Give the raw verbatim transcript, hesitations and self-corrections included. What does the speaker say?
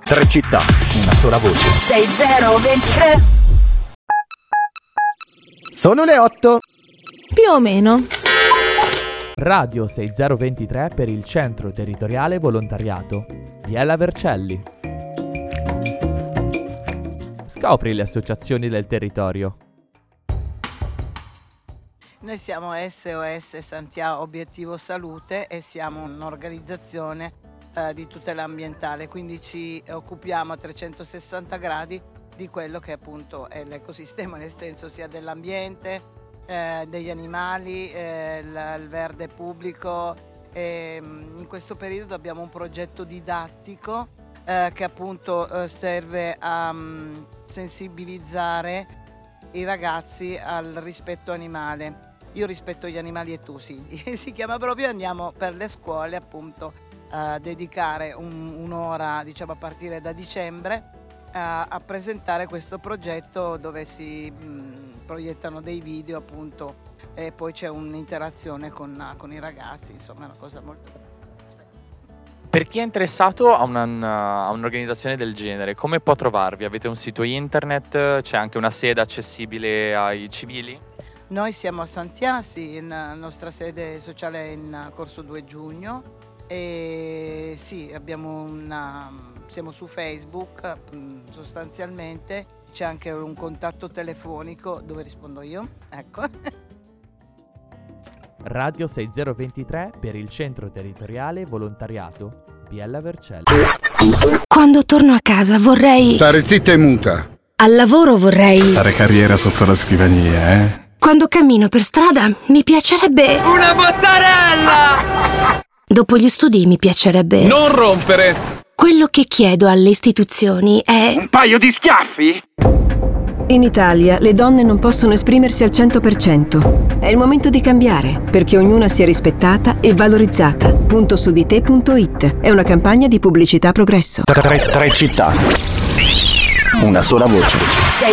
Tre città, una sola voce. sei zero ventitré. Sono le otto. Più o meno. Radio sei zero ventitré per il Centro Territoriale Volontariato. Biella Vercelli. Scopri le associazioni del territorio. Noi siamo S O S Santiago Obiettivo Salute e siamo un'organizzazione eh, di tutela ambientale, quindi ci occupiamo a trecentosessanta gradi di quello che appunto è l'ecosistema, nel senso sia dell'ambiente, eh, degli animali, eh, il, il verde pubblico. E, in questo periodo abbiamo un progetto didattico eh, che appunto eh, serve a um, sensibilizzare i ragazzi al rispetto animale. Io rispetto gli animali e tu sì, si chiama proprio, andiamo per le scuole appunto a dedicare un, un'ora, diciamo a partire da dicembre, a, a presentare questo progetto dove si mh, proiettano dei video appunto e poi c'è un'interazione con, con i ragazzi, insomma è una cosa molto... Per chi è interessato a, una, a un'organizzazione del genere, come può trovarvi? Avete un sito internet? C'è anche una sede accessibile ai civili? Noi siamo a Santiasi, la nostra sede sociale è in Corso due Giugno e sì, abbiamo una, siamo su Facebook sostanzialmente, c'è anche un contatto telefonico dove rispondo io, ecco. Radio sei zero ventitré per il Centro Territoriale Volontariato. Biella Vercelli. Quando torno a casa vorrei... Stare zitta e muta. Al lavoro vorrei... Fare carriera sotto la scrivania, eh? Quando cammino per strada mi piacerebbe... Una bottarella! Dopo gli studi mi piacerebbe... Non rompere! Quello che chiedo alle istituzioni è... Un paio di schiaffi? In Italia le donne non possono esprimersi al cento per cento. È il momento di cambiare, perché ognuna sia rispettata e valorizzata. punto su di te punto it è una campagna di pubblicità Progresso. Tre, tre città, una sola voce.